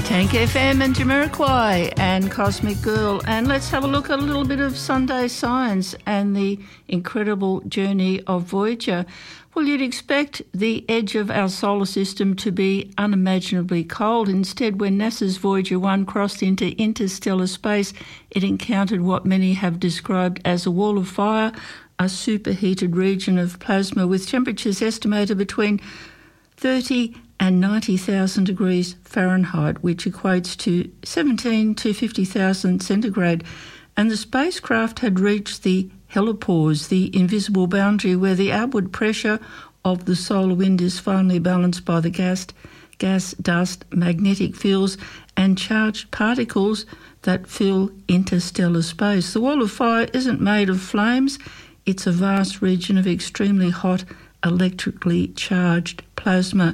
Tank FM and Jamiroquai and Cosmic Girl. And let's have a look at a little bit of Sunday science and the incredible journey of Voyager. Well, you'd expect the edge of our solar system to be unimaginably cold. Instead, when NASA's Voyager 1 crossed into interstellar space, it encountered what many have described as a wall of fire, a superheated region of plasma with temperatures estimated between 30 and 90,000 degrees Fahrenheit, which equates to 17 to 50,000 centigrade. And the spacecraft had reached the helipause, the invisible boundary where the outward pressure of the solar wind is finally balanced by the gas, dust, magnetic fields and charged particles that fill interstellar space. The wall of fire isn't made of flames, it's a vast region of extremely hot, electrically charged plasma,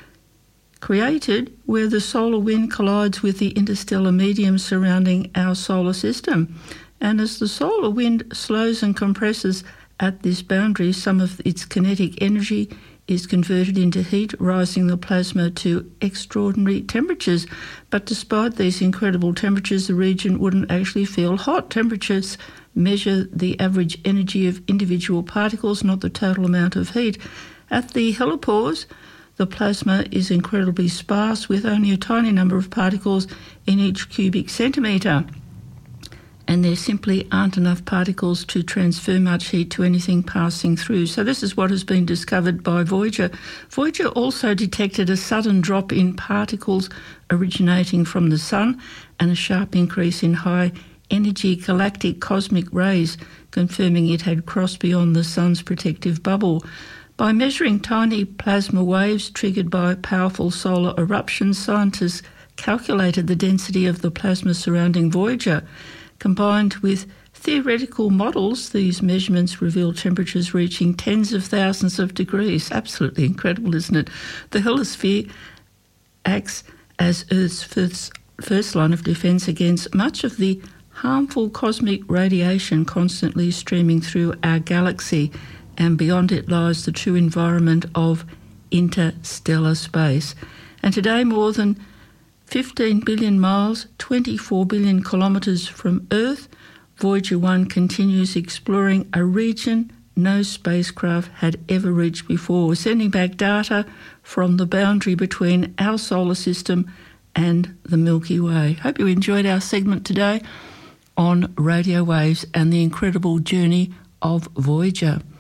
created where the solar wind collides with the interstellar medium surrounding our solar system. And as the solar wind slows and compresses at this boundary, some of its kinetic energy is converted into heat, rising the plasma to extraordinary temperatures. But despite these incredible temperatures, the region wouldn't actually feel hot. Temperatures measure the average energy of individual particles, not the total amount of heat. At the helipause, the plasma is incredibly sparse with only a tiny number of particles in each cubic centimetre. And there simply aren't enough particles to transfer much heat to anything passing through. So this is what has been discovered by Voyager. Voyager also detected a sudden drop in particles originating from the sun and a sharp increase in high-energy galactic cosmic rays, confirming it had crossed beyond the sun's protective bubble. By measuring tiny plasma waves triggered by powerful solar eruptions, scientists calculated the density of the plasma surrounding Voyager. Combined with theoretical models, these measurements reveal temperatures reaching tens of thousands of degrees. Absolutely incredible, isn't it? The helisphere acts as Earth's first line of defence against much of the harmful cosmic radiation constantly streaming through our galaxy, and beyond it lies the true environment of interstellar space. And today, more than 15 billion miles, 24 billion kilometres from Earth, Voyager 1 continues exploring a region no spacecraft had ever reached before, sending back data from the boundary between our solar system and the Milky Way. Hope you enjoyed our segment today on radio waves and the incredible journey of Voyager.